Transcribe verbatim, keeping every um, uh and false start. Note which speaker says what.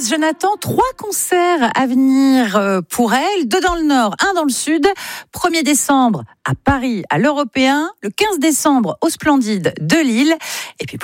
Speaker 1: Louise Jonathan, trois concerts à venir pour elle, deux dans le nord, un dans le sud. premier décembre à Paris, à l'Européen, le quinze décembre au Splendide de Lille. Et puis pour